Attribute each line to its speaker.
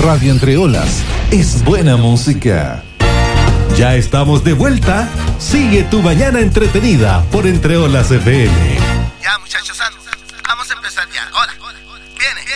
Speaker 1: Radio Entre Olas es buena música. Ya estamos de vuelta. Sigue tu mañana entretenida por Entre Olas FM.
Speaker 2: Ya, muchachos, vamos a empezar ya. Hola. Viene.